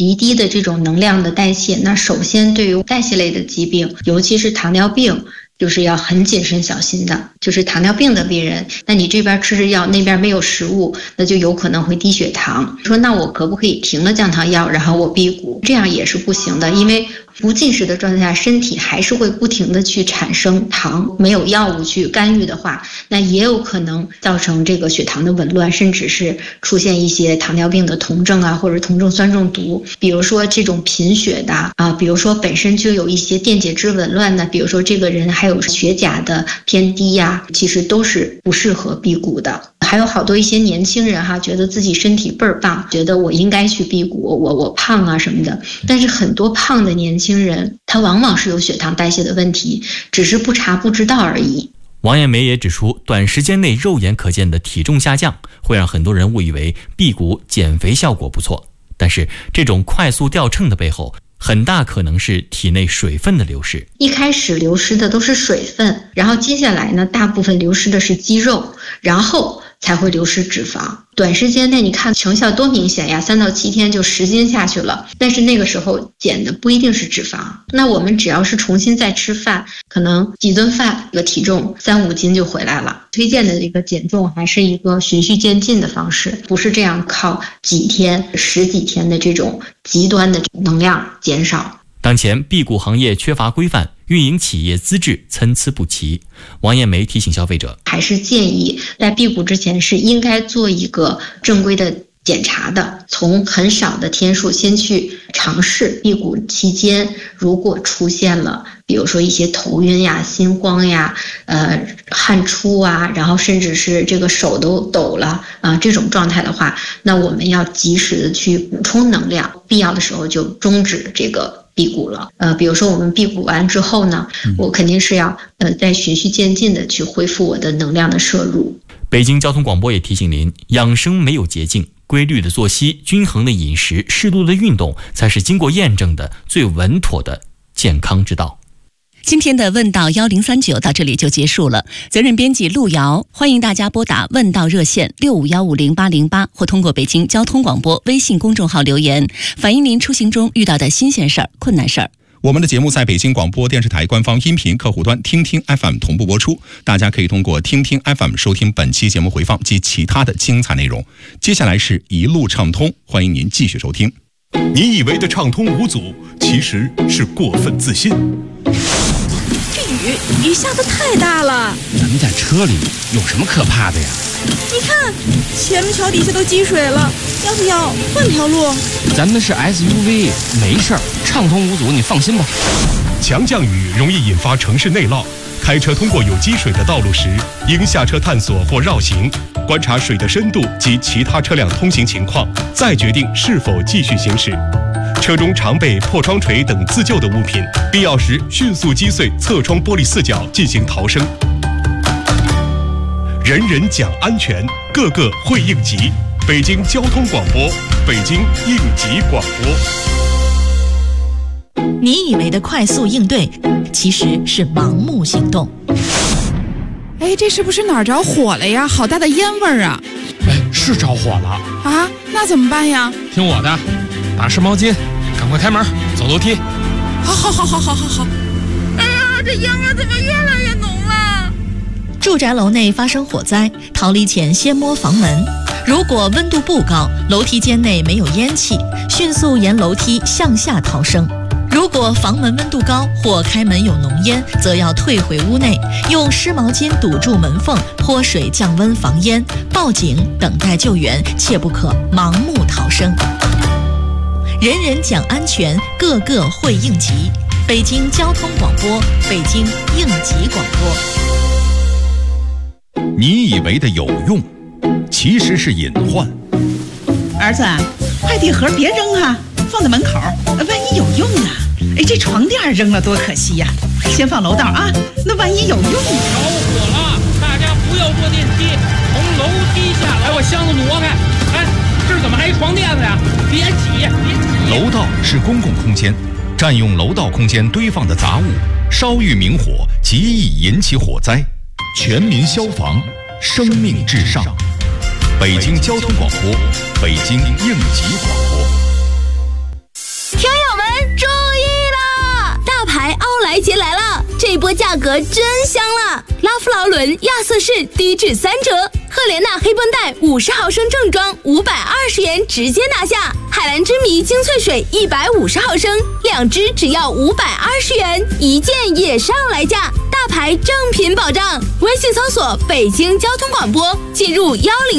极低的这种能量的代谢，那首先对于代谢类的疾病，尤其是糖尿病，就是要很谨慎小心的。就是糖尿病的病人，那你这边吃着药，那边没有食物，那就有可能会低血糖。说那我可不可以停了降糖药，然后我辟谷？这样也是不行的，因为不进食的状态下，身体还是会不停的去产生糖，没有药物去干预的话，那也有可能造成这个血糖的紊乱，甚至是出现一些糖尿病的酮症啊，或者酮症酸中毒。比如说这种贫血的啊，比如说本身就有一些电解质紊乱的，比如说这个人还有血钾的偏低呀，其实都是不适合辟谷的。还有好多一些年轻人哈，觉得自己身体倍儿棒，觉得我应该去辟谷，我胖啊什么的。但是很多胖的年轻人，他往往是有血糖代谢的问题，只是不查不知道而已。 王艳梅也指出，短时间内肉眼可见的体重下降，会让很多人误以为辟谷减肥效果不错。但是这种快速掉秤的背后，很大可能是体内水分的流失。 一开始流失的都是水分，然后接下来呢，大部分流失的是肌肉，然后才会流失脂肪。短时间内你看成效多明显呀，3到7天就10斤下去了，但是那个时候减的不一定是脂肪。那我们只要是重新再吃饭，可能几顿饭这个体重3、5斤就回来了。推荐的这个减重还是一个循序渐进的方式，不是这样靠几天、10几天的这种极端的能量减少。 当前辟谷行业缺乏规范，运营企业资质参差不齐。王艳梅提醒消费者， 还是建议在辟谷之前是应该做一个正规的检查的，从很少的天数先去尝试。辟谷期间如果出现了比如说一些头晕呀、心慌呀、汗出啊，然后甚至是这个手都抖了啊，这种状态的话，那我们要及时的去补充能量，必要的时候就终止这个辟谷了。比如说我们辟谷完之后呢，我肯定是要再循序渐进的去恢复我的能量的摄入。 北京交通广播也提醒您，养生没有捷径，规律的作息、均衡的饮食、适度的运动，才是经过验证的最稳妥的健康之道。 今天的问道1039到这里就结束了。责任编辑陆瑶，欢迎大家拨打问道热线65150808，或通过北京交通广播微信公众号留言，反映您出行中遇到的新鲜事儿、困难事儿。 我们的节目在北京广播电视台官方音频客户端听听 FM 同步播出，大家可以通过听听 FM 收听本期节目回放及其他的精彩内容。接下来是一路畅通，欢迎您继续收听。 你以为的畅通无阻，其实是过分自信。 这雨下得太大了， 咱们在车里有什么可怕的呀？ 你看前面桥底下都积水了，要不要换条路？ 咱们是 SUV， 没事儿，畅通无阻，你放心吧。 强降雨容易引发城市内涝，开车通过有积水的道路时，应下车探索或绕行，观察水的深度及其他车辆通行情况，再决定是否继续行驶。车中常备破窗锤等自救的物品，必要时迅速击碎侧窗玻璃4角进行逃生。人人讲安全，个个会应急。北京交通广播，北京应急广播。 你以为的快速应对，其实是盲目行动。 哎，这是不是哪儿着火了呀？好大的烟味儿啊！ 哎，是着火了啊？那怎么办呀？ 听我的，打湿毛巾，赶快开门，走楼梯。 好。哎呀，这烟味怎么越来越浓了？ 住宅楼内发生火灾，逃离前先摸房门。如果温度不高，楼梯间内没有烟气，迅速沿楼梯向下逃生。如果房门温度高或开门有浓烟，则要退回屋内，用湿毛巾堵住门缝，泼水降温防烟，报警等待救援，切不可盲目逃生。人人讲安全，个个会应急。北京交通广播，北京应急广播。 你以为的有用，其实是隐患。 儿子，快递盒别扔啊，放在门口，万一有用呢？哎，这床垫扔了多可惜呀！先放楼道啊，那万一有用呢？ 着火了，大家不要坐电梯，从楼梯下来。我箱子挪开。哎，这怎么还一床垫子呀？别挤。 楼道是公共空间，占用楼道空间堆放的杂物，稍遇明火，极易引起火灾。全民消防，生命至上。北京交通广播，北京应急广播。 波价格真香了！拉夫劳伦亚瑟士低至3折，赫莲娜黑绷带50毫升正装520元直接拿下，海蓝之谜精粹水150毫升2支只要520元，一件也上来价，大牌正品保障。微信搜索北京交通广播，进入10